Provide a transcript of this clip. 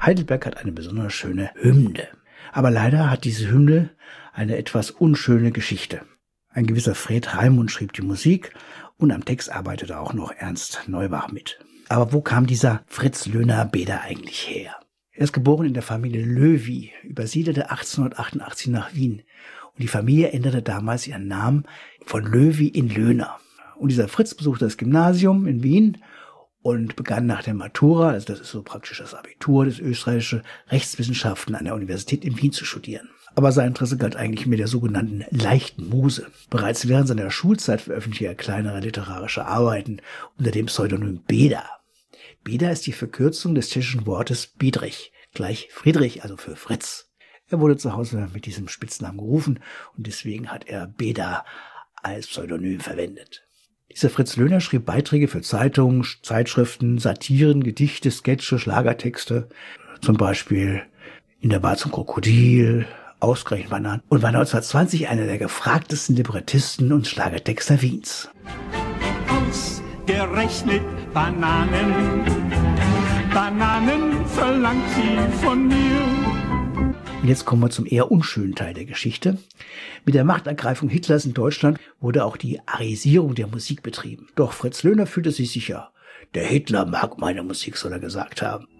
Heidelberg hat eine besonders schöne Hymne. Aber leider hat diese Hymne eine etwas unschöne Geschichte. Ein gewisser Fred Raimund schrieb die Musik und am Text arbeitete auch noch Ernst Neubach mit. Aber wo kam dieser Fritz Löhner Beda eigentlich her? Er ist geboren in der Familie Löwy, übersiedelte 1888 nach Wien. Und die Familie änderte damals ihren Namen von Löwy in Löhner. Und dieser Fritz besuchte das Gymnasium in Wien und begann nach der Matura, also das ist so praktisch das Abitur, das österreichische Rechtswissenschaften an der Universität in Wien zu studieren. Aber sein Interesse galt eigentlich mit der sogenannten leichten Muse. Bereits während seiner Schulzeit veröffentlichte er kleinere literarische Arbeiten unter dem Pseudonym Beda. Beda ist die Verkürzung des tschechischen Wortes Bedřich, gleich Friedrich, also für Fritz. Er wurde zu Hause mit diesem Spitznamen gerufen und deswegen hat er Beda als Pseudonym verwendet. Dieser Fritz Löhner schrieb Beiträge für Zeitungen, Zeitschriften, Satiren, Gedichte, Sketche, Schlagertexte, zum Beispiel In der Bar zum Krokodil, Ausgerechnet Bananen, und war 1920 einer der gefragtesten Librettisten und Schlagertexter Wiens. Ausgerechnet Bananen, Bananen verlangt sie von mir. Und jetzt kommen wir zum eher unschönen Teil der Geschichte. Mit der Machtergreifung Hitlers in Deutschland wurde auch die Arisierung der Musik betrieben. Doch Fritz Löhner fühlte sich sicher. Der Hitler mag meine Musik, soll er gesagt haben.